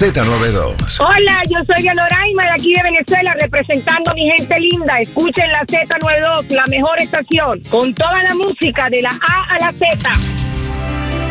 Z92. Hola, yo soy Yanoraima de aquí de Venezuela, representando a mi gente linda. Escuchen la Z92, la mejor estación, con toda la música de la A a la Z.